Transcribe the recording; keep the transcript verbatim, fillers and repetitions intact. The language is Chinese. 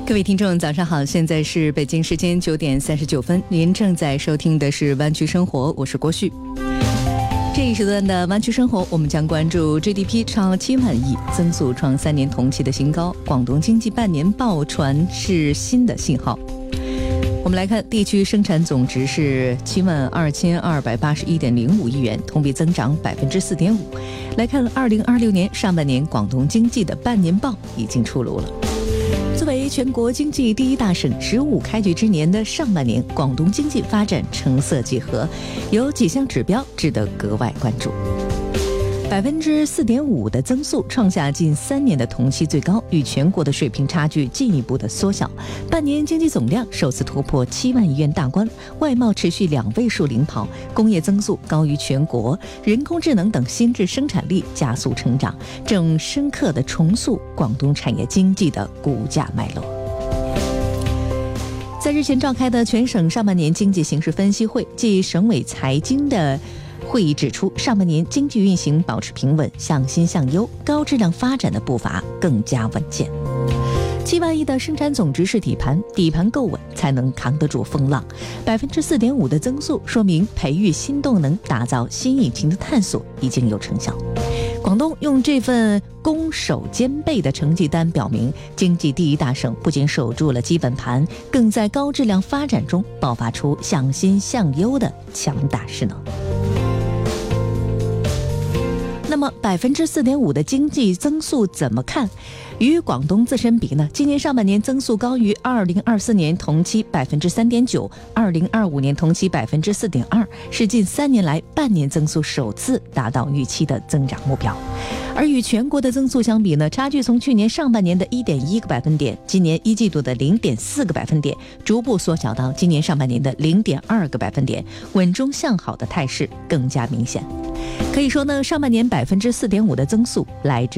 各位听众早上好，现在是北京时间九点三十九分，您正在收听的是湾区生活，我是郭旭。这一时段的湾区生活，我们将关注 G D P 超七万亿，增速创三年同期的新高，广东经济半年报传是新的信号。我们来看地区生产总值是七万二千二百八十一点零五亿元，同比增长百分之四点五。来看二零二六年上半年广东经济的半年报已经出炉了。作为全国经济第一大省，十五开局之年的上半年，广东经济发展成色几何，有几项指标值得格外关注。百分之四点五的增速创下近三年的同期最高，与全国的水平差距进一步的缩小。半年经济总量首次突破七万亿元大关，外贸持续两位数领跑，工业增速高于全国，人工智能等新质生产力加速成长，正深刻地重塑广东产业经济的骨架脉络。在日前召开的全省上半年经济形势分析会暨省委财经的会议指出，上半年经济运行保持平稳，向新向优，高质量发展的步伐更加稳健。七万亿的生产总值是底盘，底盘够稳才能扛得住风浪。百分之四点五的增速说明培育新动能、打造新引擎的探索已经有成效。广东用这份攻守兼备的成绩单表明，经济第一大省不仅守住了基本盘，更在高质量发展中爆发出向新向优的强大势能。那么百分之四点五的经济增速怎么看？与广东自身比呢？今年上半年增速高于二零二四年同期百分之三点九，二零二五年同期百分之四点二，是近三年来半年增速首次达到预期的增长目标。而与全国的增速相比呢，差距从去年上半年的一点一个百分点，今年一季度的零点四个百分点，逐步缩小到今年上半年的零点二个百分点，稳中向好的态势更加明显。可以说呢，上半年百分之四点五的增速来自